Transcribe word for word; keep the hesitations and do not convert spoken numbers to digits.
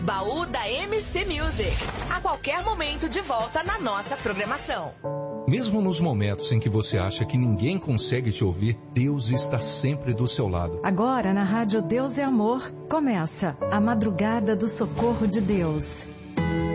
Baú da M C Music. A qualquer momento de volta na nossa programação. Mesmo nos momentos em que você acha que ninguém consegue te ouvir, Deus está sempre do seu lado. Agora na Rádio Deus é Amor, começa a Madrugada do Socorro de Deus.